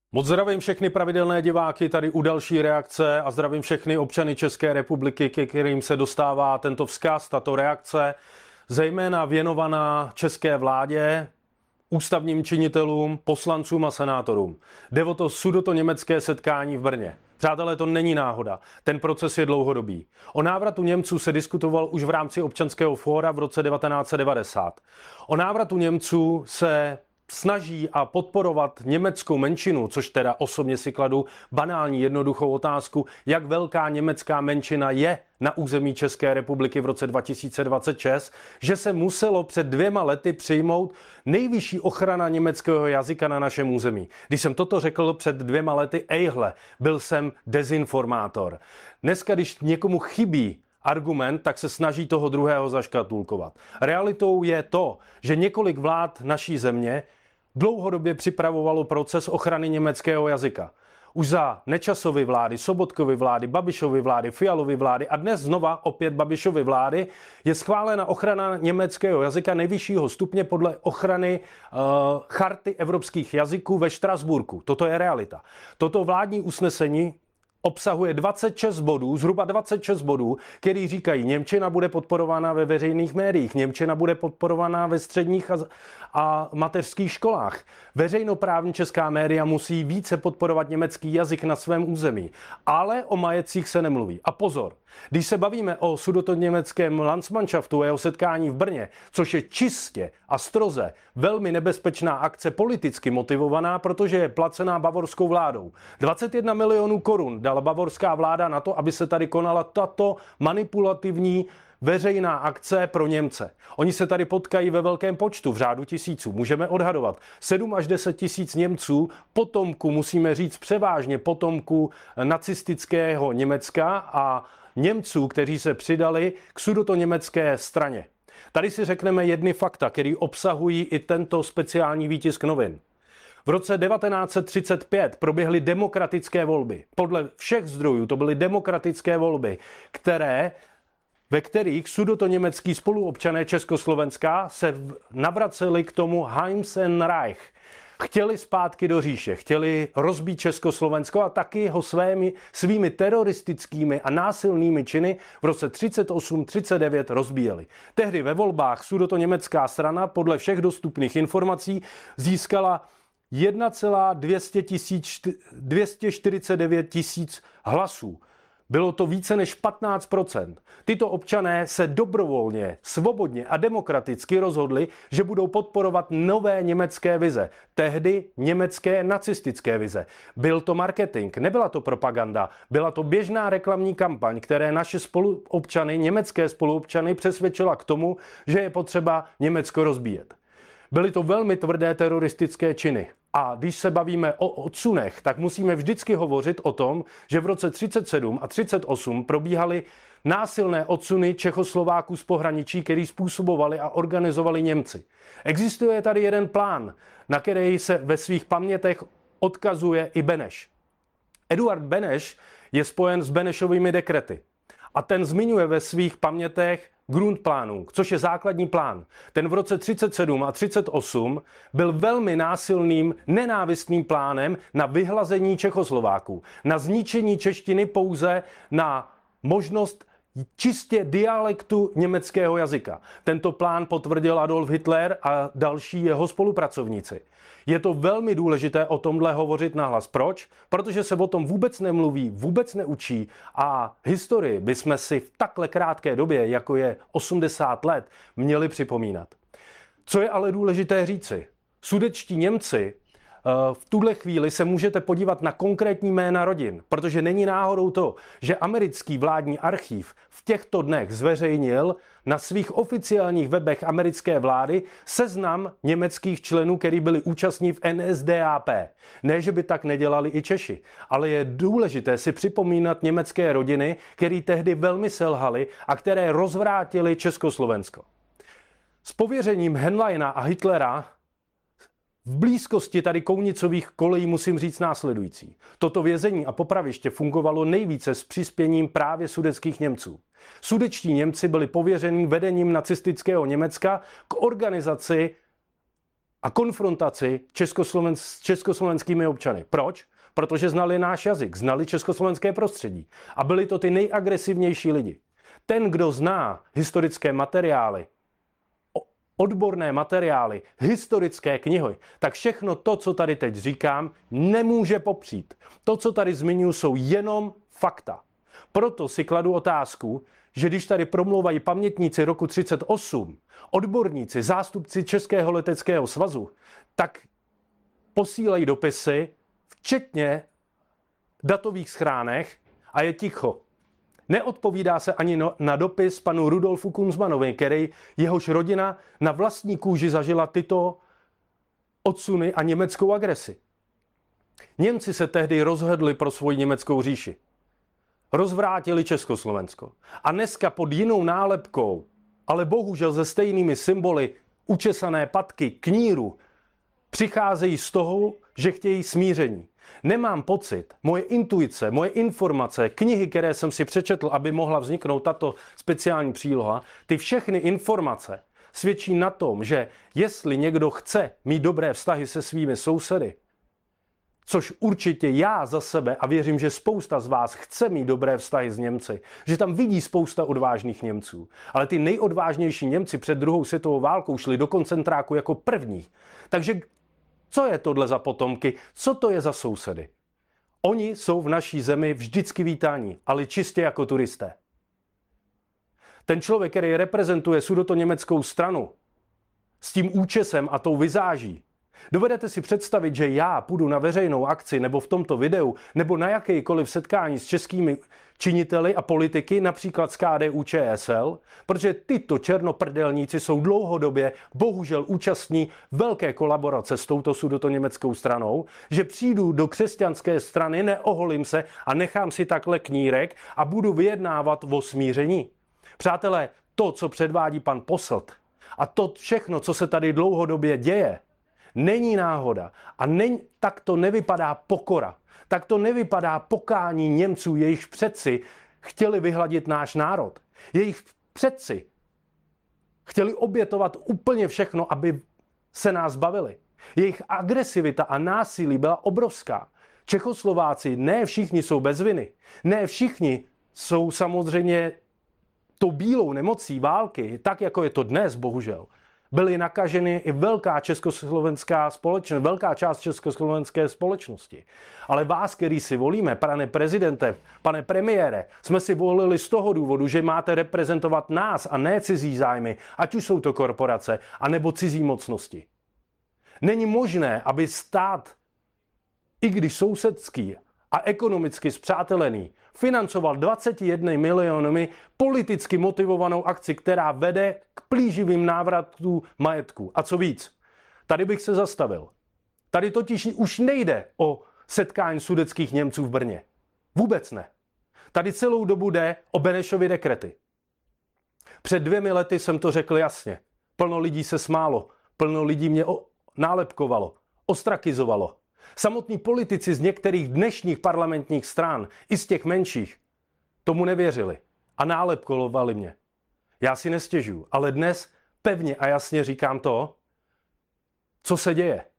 Moc zdravím všechny pravidelné diváky tady u další reakce a zdravím všechny občany České republiky, ke kterým se dostává tento vzkaz, tato reakce, zejména věnovaná české vládě, ústavním činitelům, poslancům a senátorům. Jde o to sudetoněmecké setkání v Brně. Přátelé, to není náhoda. Ten proces je dlouhodobý. O návratu Němců se diskutoval už v rámci občanského fóra v roce 1990. O návratu Němců se snaží a podporovat německou menšinu, což teda osobně si kladu banální jednoduchou otázku, jak velká německá menšina je na území České republiky v roce 2026, že se muselo před 2 lety přijmout nejvyšší ochrana německého jazyka na našem území. Když jsem toto řekl před 2 lety, ejhle, byl jsem dezinformátor. Dneska, když někomu chybí argument, tak se snaží toho druhého zaškatulkovat. Realitou je to, že několik vlád naší země dlouhodobě připravovalo proces ochrany německého jazyka. Už za Nečasovy vlády, Sobotkovy vlády, Babišovy vlády, Fialovy vlády a dnes znova opět Babišovy vlády je schválena ochrana německého jazyka nejvyššího stupně podle ochrany charty evropských jazyků ve Štrasburku. Toto je realita. Toto vládní usnesení obsahuje 26 bodů, zhruba 26 bodů, který říkají, němčina bude podporována ve veřejných médiích, němčina bude podporována ve středních a mateřských školách. Veřejnoprávní česká média musí více podporovat německý jazyk na svém území, ale o majetcích se nemluví. A pozor, když se bavíme o sudetoněmeckém Landsmannschaftu a jeho setkání v Brně, což je čistě a stroze velmi nebezpečná akce politicky motivovaná, protože je placená bavorskou vládou. 21 milionů korun dala bavorská vláda na to, aby se tady konala tato manipulativní veřejná akce pro Němce. Oni se tady potkají ve velkém počtu, v řádu tisíců. Můžeme odhadovat 7 až 10 tisíc Němců, potomků, musíme říct převážně potomků nacistického Německa a Němců, kteří se přidali k sudetoněmecké straně. Tady si řekneme jedny fakta, které obsahují i tento speciální výtisk novin. V roce 1935 proběhly demokratické volby. Podle všech zdrojů to byly demokratické volby, ve kterých sudetoněmecký spoluobčané Československa se navraceli k tomu Heimsenreich. Chtěli zpátky do říše, chtěli rozbít Československo a taky ho svými teroristickými a násilnými činy v roce 38-39 rozbíjeli. Tehdy ve volbách sudetoněmecká strana podle všech dostupných informací získala 249 tisíc hlasů. Bylo to více než 15%. Tyto občané se dobrovolně, svobodně a demokraticky rozhodli, že budou podporovat nové německé vize. Tehdy německé nacistické vize. Byl to marketing, nebyla to propaganda, byla to běžná reklamní kampaň, které naše spoluobčany, německé spoluobčany přesvědčila k tomu, že je potřeba Německo rozbíjet. Byly to velmi tvrdé teroristické činy. A když se bavíme o odsunech, tak musíme vždycky hovořit o tom, že v roce 37 a 38 probíhaly násilné odsuny Čechoslováků z pohraničí, který způsobovali a organizovali Němci. Existuje tady jeden plán, na který se ve svých pamětech odkazuje i Beneš. Eduard Beneš je spojen s Benešovými dekrety. A ten zmiňuje ve svých pamětech Grundplanung, což je základní plán. Ten v roce 37 a 38 byl velmi násilným, nenávistným plánem na vyhlazení Čechoslováků, na zničení češtiny pouze na možnost čistě dialektu německého jazyka. Tento plán potvrdil Adolf Hitler a další jeho spolupracovníci. Je to velmi důležité o tomhle hovořit nahlas. Proč? Protože se o tom vůbec nemluví, vůbec neučí a historii bychom si v takhle krátké době, jako je 80 let, měli připomínat. Co je ale důležité říci? Sudetští Němci v tuhle chvíli se můžete podívat na konkrétní jména rodin, protože není náhodou to, že americký vládní archív v těchto dnech zveřejnil na svých oficiálních webech americké vlády seznam německých členů, kteří byli účastní v NSDAP. Ne, že by tak nedělali i Češi, ale je důležité si připomínat německé rodiny, které tehdy velmi selhaly a které rozvrátily Československo. S pověřením Henleina a Hitlera v blízkosti tady Kounicových kolejí musím říct následující. Toto vězení a popraviště fungovalo nejvíce s přispěním právě sudetských Němců. Sudetští Němci byli pověřeni vedením nacistického Německa k organizaci a konfrontaci s československými občany. Proč? Protože znali náš jazyk, znali československé prostředí. A byli to ty nejagresivnější lidi. Ten, kdo zná historické materiály, odborné materiály, historické knihy, tak všechno to, co tady teď říkám, nemůže popřít. To, co tady zmiňuji, jsou jenom fakta. Proto si kladu otázku, že když tady promlouvají pamětníci roku 1938, odborníci, zástupci Českého leteckého svazu, tak posílají dopisy, včetně datových schránek, a je ticho. Neodpovídá se ani na dopis panu Rudolfu Kunzmanovi, který jehož rodina na vlastní kůži zažila tyto odsuny a německou agresi. Němci se tehdy rozhodli pro svoji německou říši. Rozvrátili Československo. A dneska pod jinou nálepkou, ale bohužel se stejnými symboly učesané patky kníru, přicházejí z toho, že chtějí smíření. Nemám pocit, moje intuice, moje informace, knihy, které jsem si přečetl, aby mohla vzniknout tato speciální příloha, ty všechny informace svědčí na tom, že jestli někdo chce mít dobré vztahy se svými sousedy, což určitě já za sebe a věřím, že spousta z vás chce mít dobré vztahy s Němci, že tam vidí spousta odvážných Němců, ale ty nejodvážnější Němci před druhou světovou válkou šli do koncentráku jako první. Takže co je tohle za potomky? Co to je za sousedy? Oni jsou v naší zemi vždycky vítáni, ale čistě jako turisté. Ten člověk, který reprezentuje sudetoněmeckou stranu s tím účesem a tou vizáží, dovedete si představit, že já půjdu na veřejnou akci nebo v tomto videu nebo na jakékoliv setkání s českými činiteli a politiky, například z KDU-ČSL, protože tyto černoprdelníci jsou dlouhodobě bohužel účastní velké kolaborace s touto sudetoněmeckou stranou, že přijdu do křesťanské strany, neoholím se a nechám si takhle knírek a budu vyjednávat o smíření. Přátelé, to, co předvádí pan Posselt a to všechno, co se tady dlouhodobě děje, není náhoda a tak to nevypadá pokora. Tak to nevypadá pokání Němců, jejichž předci chtěli vyhladit náš národ. Jejich předci chtěli obětovat úplně všechno, aby se nás bavili. Jejich agresivita a násilí byla obrovská. Čechoslováci, ne všichni jsou bez viny. Ne všichni jsou samozřejmě tou bílou nemocí války, tak jako je to dnes, bohužel. Byly nakaženy i velká část československé společnosti. Ale vás, který si volíme, pane prezidente, pane premiére, jsme si volili z toho důvodu, že máte reprezentovat nás a ne cizí zájmy, ať už jsou to korporace, anebo cizí mocnosti. Není možné, aby stát, i když sousedský a ekonomicky spřátelený, financoval 21 milionami politicky motivovanou akci, která vede k plíživým návratům majetku. A co víc, tady bych se zastavil. Tady totiž už nejde o setkání sudetských Němců v Brně. Vůbec ne. Tady celou dobu jde o Benešovy dekrety. Před 2 lety jsem to řekl jasně. Plno lidí se smálo, plno lidí mě nálepkovalo, ostrakizovalo. Samotní politici z některých dnešních parlamentních stran, i z těch menších, tomu nevěřili a nálepkovali mě. Já si nestěžuju, ale dnes pevně a jasně říkám to, co se děje.